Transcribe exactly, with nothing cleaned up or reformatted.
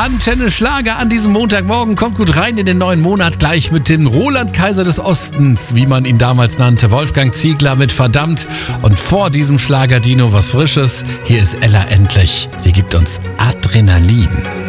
Antenne Schlager an diesem Montagmorgen. Kommt gut rein in den neuen Monat, gleich mit dem Roland Kaiser des Ostens, wie man ihn damals nannte, Wolfgang Ziegler mit Verdammt. Und vor diesem Schlager Dino was Frisches. Hier ist Ella endlich. Sie gibt uns Adrenalin.